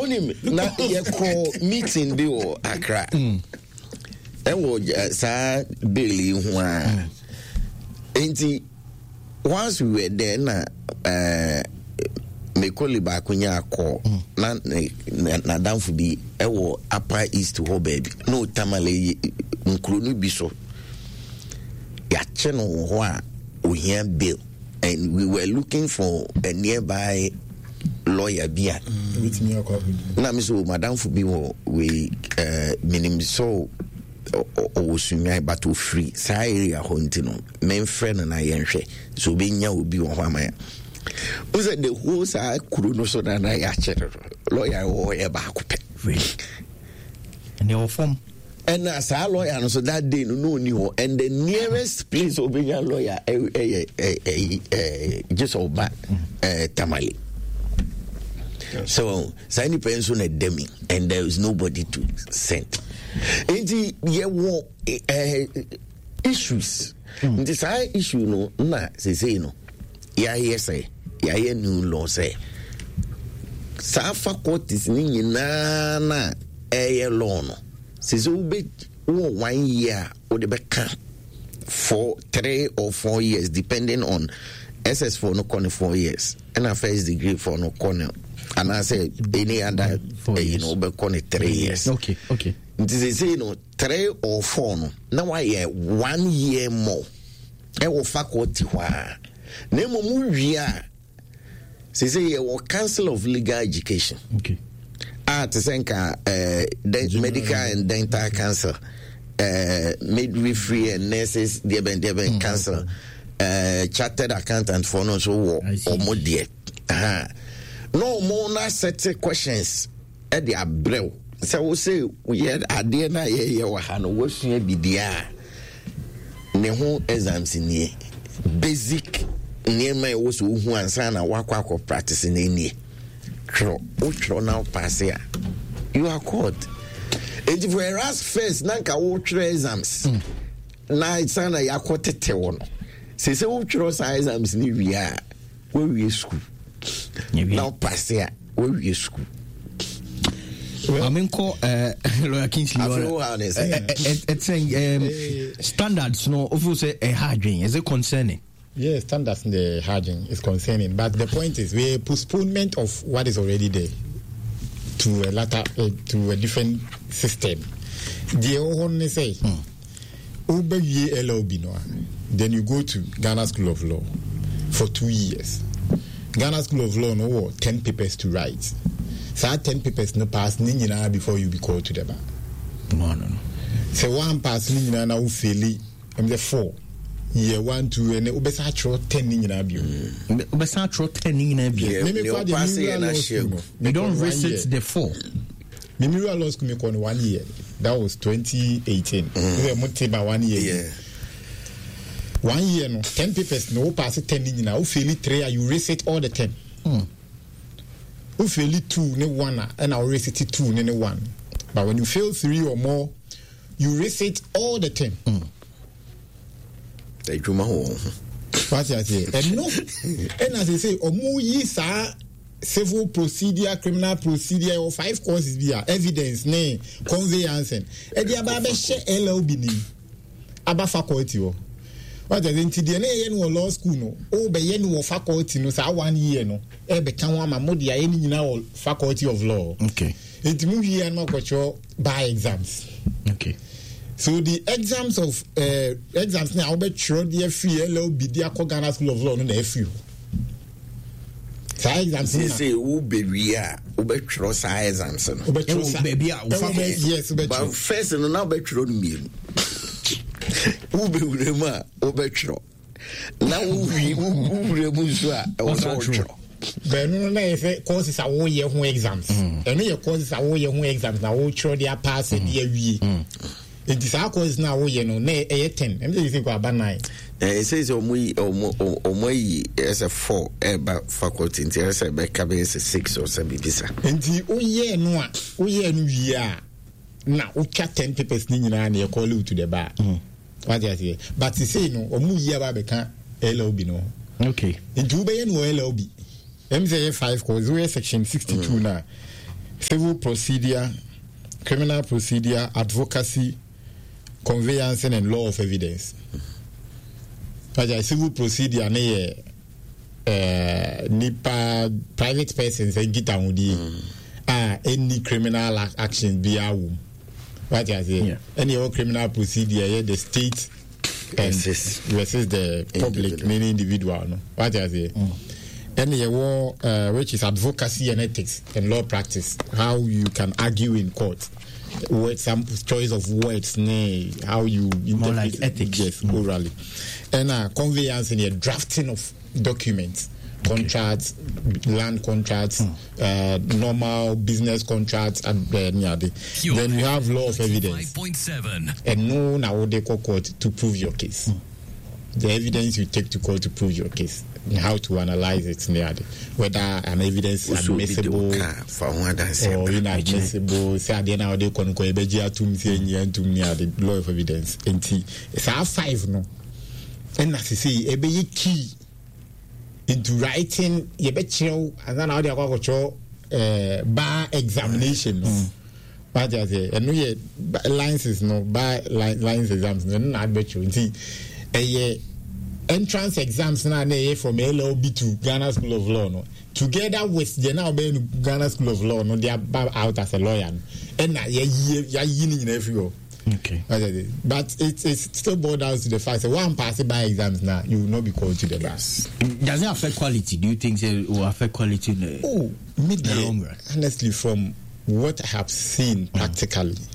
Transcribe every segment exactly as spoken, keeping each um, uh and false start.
Unim na ye call meeting bi o Accra. E wo sa Bailey ho a. Enti once we were there na uh me colleague ba kunya call na na danfo bi e wo Upper East ho baby. No Tamale nkro no bi so. Ya che no ho a ohia bill and we were looking for a nearby lawyer bia with me na me so madam for be we uh minim so o sunyan but o free sa area ho ntino men friend na yenhwe so be nya obi wo ho amaya o said the whole sa kuru no so na na ya chere lawyer wo e ba ko pe and they form and as a lawyer no so that day no no ni ho and the nearest place obenya lawyer eh eh eh eh just oba eh Tamale. So any person at demi and there is nobody to send. And the yeah wo issues this high issue no na say say no ya yes say ya ya new law say sa faculties ni nyina na eh law no say so be one year or the back for three or four years depending on S S for no corner four years and a first degree for no corner. And I say any other, uh, you know, but call it three years. Okay, okay. They say, you know, three or four. No. Now I hear one year more. I will faculty. Name of movie. They say, you Council of Legal Education. Okay. Ah, to think, uh, medical and dental cancer, uh, midwifery and nurses, the mm-hmm. cancer, uh, chartered accountant for no so or more dear. Uh-huh. No more na set questions at the abrel. So we say we had idea na ye ye wa ha no wasua bidia. Ne ho exams ni basic niema e wo so hu ansa na wakwa akọ practice na ni. Tro, o tro na pass ya. You are caught. And if we ask first na nka wo tro exams. Mm. Na itsa na yakotete wo no. Se se wo tro sa exams ni wi a, we wi school. Now pass here where you school. Well, I mean, call uh, Lawyer Kingsley. It's saying standards. No, of say a hygiene is it concerning? Yes, standards in the hygiene is concerning. But the point is, we postponement of what is already there to a latter uh, to a different system. The only say, Uber ye L L B no. Then you go to Ghana School of Law for two years. Ghana School of Law no what ten papers to write. So ten papers no pass ni nyina before you be called to the bar. No no no. So one pass ni nyina na u fail. I'm the four. Year one two and ubesa throw ten ni nyina bi. Ubesa throw ten ni nyina bi. Me me kwa the new law school. They don't visit the four. The new law school me kon one year. That was twenty eighteen. We were muteba one year. Yeah. One year no ten papers no pass ten in now. Fail three you race it all the ten. Hmm. Who fail two ne one and I'll race it two ne one. But when you fail three or more, you race it all the ten. Hmm. They do my home. What I say? And no, and as I say, omu yi sa civil procedure, criminal procedure, or five causes via evidence, ne conveyance. And the ababe she L L B ni aba faculty o. What is in the N law school no? Oh, be yen faculty no sa one year no. E be kan wa mamodi any now faculty of law. Okay. It move year no go by exams. Okay. So the exams of uh, exams now be throw the free L L B the Ghana School of Law no na free. Sa exams say say who be we are who be throw sa exams no. Who be throw sa baby yes, but first no now be throw me. Who be urema obetro na wi uremu so a obetro but no na if courses a wo ye ho exams and your courses a wo ye ho exams na wo tro dia pass dia wie it is our course na wo ye no na e ten em say you go aba nine eh say say omo omo omo yi as a four eba faculty nti as a be ka be six or seven bisa nti wo ye no a wo ye no wie a na wo twa ten papers ni nyina na e call you to the bar. What I say, but you say no, or move here by L L B no. Okay. In two bay no L L B. M Z five cause we section sixty two now. civil procedure, criminal procedure, advocacy, conveyancing, and law of evidence. But a civil procedure, ne uh, nipa private persons and get on the ah any criminal action be a womb. What I say? Yeah. Any other criminal procedure, yeah, the state and versus, versus the public, meaning individual. No? What I say? Mm. Any war, uh, which is advocacy and ethics and law practice, how you can argue in court. Word, some choice of words, nay, how you more like ethics, yes, mm. orally, and uh, conveyance and a drafting of documents, okay. contracts, land contracts, mm. uh, normal business contracts, and uh, yeah, the, then you have law of evidence, and no now they call court to prove your case. Mm. The evidence you take to court to prove your case. How to analyze it, whether an evidence is admissible or inadmissible. Say then how they can go ebeji atum say nyi atum near the law of evidence. Enti it's a five no. And as you see, ebe key into writing yebechiro and then how they go go uh bar examination. Mm. But I say and no lines is no bar lines exams no na bet you enti eh entrance exams now from L L B to Ghana School of Law, no, together with the now being Ghana School of Law, no, they are out as a lawyer, and now yeah, yeah, yeah, everywhere. Okay, but it it still boils down to the fact that one passing by exams now, you will not be called to the bar. Does it affect quality? Do you think it will affect quality in the, oh, mid the long run? Honestly, from what I have seen practically. Mm.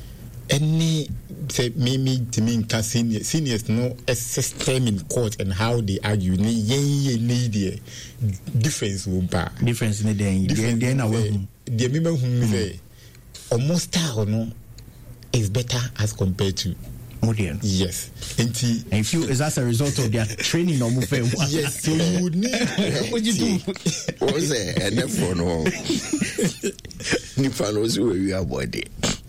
Any say maybe to me senior seniors know a system in court and how they argue need ye need the difference wumpa difference in the difference then the member who say almost style no is better as compared to modern. Yes, and if you is as a result of their training or move. Yes, so you would need what you do. What was it? And therefore no nipa knows where we are body.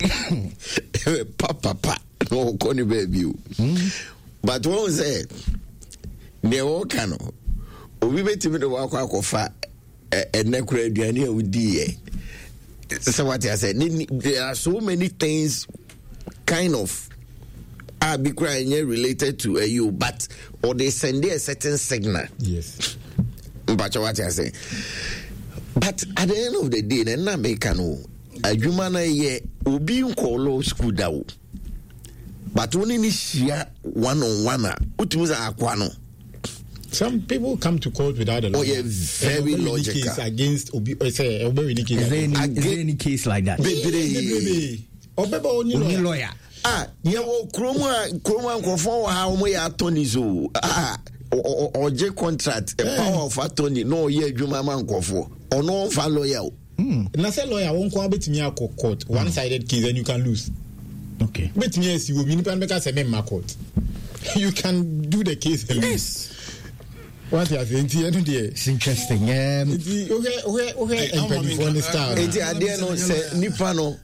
Papa papa no koni baby. But what was it? Ne wo kano. Obi betimi do wa kwa kofa enekura aduane a wudi e. So what I said, there are so many things kind of are be crying related to uh, you, but or they send a certain signal. Yes. But what I say. But at the end of the day, then na make no adwuma na ye obi nko law school dawo. But only ni share one on one a utumuza akwa no. Some people come to court without a law. Oh, yeah, very logical. Case against Obi, say, is, there any, is there any case like that? Baby, Obeba only lawyer. Ah, yeah, well, Chroma, Chroma, Chroma, how we are Tony Zoo. Ah, or J contract, a power of attorney, no, yeah, Juma Mankofo, or no, for lawyer. Hmm. And I say lawyer won't come bet me a court, one sided case, and you can lose. Okay. Bet me, yes, you will be because I made my court. You can do the case and lose. What you are saying? It's interesting. Um, okay, okay, okay. And before the start, it's a dear no say Nipano.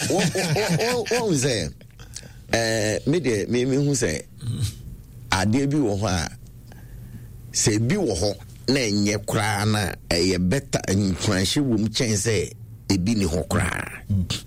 What was there? Eh, me de me me who say. Ade bi wo ho a se bi wo ho na enye kra na e better nkwanhye wo mu chen say e bi ni ho kra.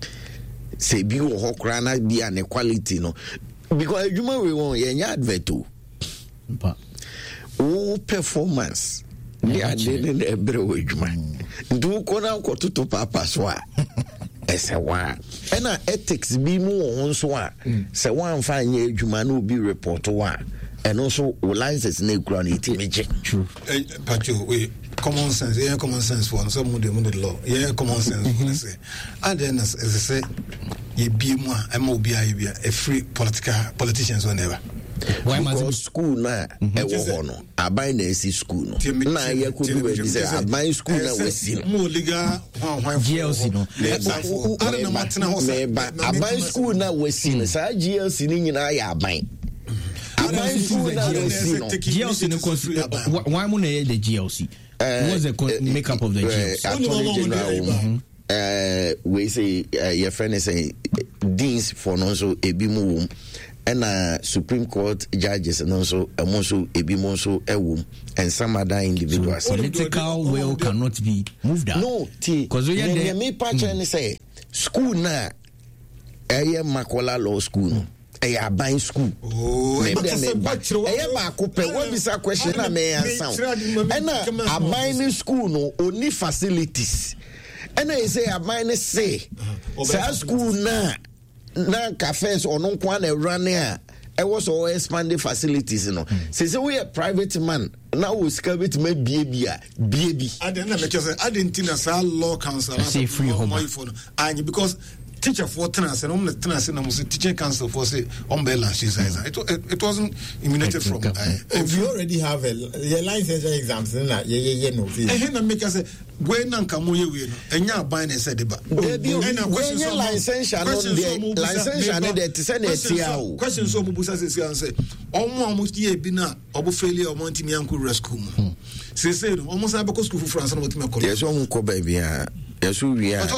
Se bi wo ho kra na bi an quality no. Because adwuma we won ye nya advert o. But o performance ni ade ne ebre wo adwuma ndu ko na ko toto papa so a ese wa ena ethics bi mu won so a se wan fa anya adwuma na obi report wa eno so license na ekura na itimeje true eh pacho we common sense yeah common sense for some of the law yeah common sense for say and then as I say ye bi mu a am obi a ye a free political politicians whenever. Why must school na e wo ho no aban na esi school no na ye ko bi we say aban school na we si mo liga G L C no ara na matena ho say aban school na we si no sa G L C ni nyina ya aban aban school na we si no G L C no why mo na the G L C what's the makeup of the G L C uh we say your friend is saying deans for no so ebi mu ɛna Supreme Court judges no nso ɛmo nso ebi mo nso ɛwom and some other individuals. So political will cannot be moved out. No, t because we are me patch and say school na ɛyɛ Makola Law School no ɛyɛ aban school. Oh, ɛyɛ baako pɛ wɔn bisa question na me answer. ɛna aban ne school no oni facilities. ɛna ɛsɛ aban ne say sa school na na cafes ɔno nko ana run a ɛwɔ so expanding facilities no say say we a private man now we sika bit me bie bia bie bi aden na me say aden tina sa law council say free home and because teacher for tenants and only tenants and almost teaching council for say umbrella she says it, it, it wasn't emanated from uh, if you already have a your license exams na yeah yeah yeah no eh na make say when na nka mo ye we no enya ban na say deba and question so license no the license no the to say na tia o question so mo busa say say omo omo ye bi na obo failure omo ntimi anko rescue mo say say no omo say be school for France na mo timi akọ yes omo ko ba bia yes we are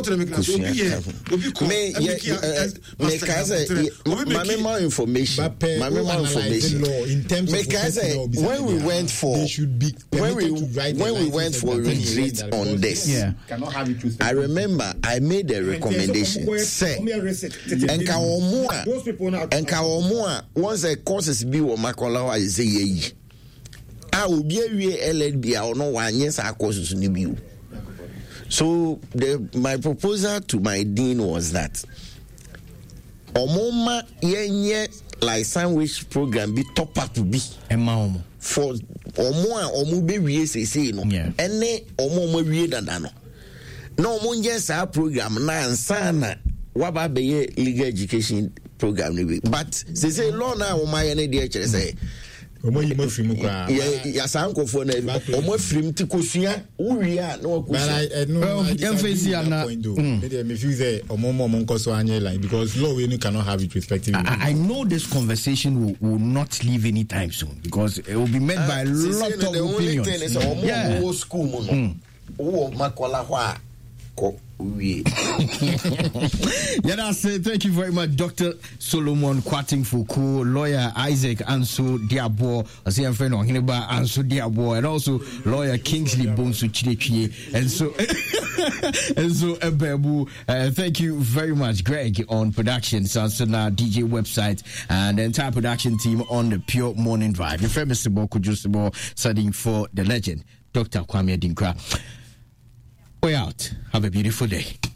me me kaze mama more information mama more information me kaze when we went for when we when we went for retreat on this yeah. I remember I made a recommendation say enka omo a enka omo a once a courses bi wo Makola wa say yi a obi awie L L B a ono wa anye sa courses ni bi. So the, my proposal to my dean was that omoma yenye like sandwich program be top up be ema for omo a omo be wie say say no ene omo omo wie dada no na omo nje sa program na ansa na waba be legal education program ni be but say say law na omo aye na dey chere say omo yi mafrim kwa ya sankofo na omo afrim ti kosua uwi a na wakosu no emphasis na me me feel say omo omo nkoso anye line because law we cannot have it respectively. I, I know this conversation will, will not leave any time soon because it will be made uh, by a lot of the opinions. Only thing is omo yeah. Omo school mo no wo Makola hwa ko we yeah, that's it. Thank you very much, Doctor Solomon Kwating Fuku, lawyer Isaac Anso Diabo, a C M friend on Hineba Anso Diabo, and also lawyer Kingsley Bonsu Chidechie, and so and so Ebebu. Uh, thank you very much, Greg, on production, Sansana D J website, and the entire production team on the Pure Morning Drive. Your friend Mister Boko Jusimo studying for the legend, Doctor Kwame Dinkra. Way out. Have a beautiful day.